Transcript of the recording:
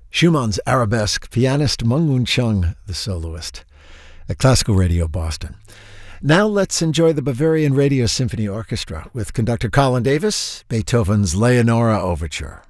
Schumann's arabesque pianist Mengwon Chung, the soloist, at Classical Radio Boston. Now let's enjoy the Bavarian Radio Symphony Orchestra with conductor Colin Davis, Beethoven's Leonora Overture.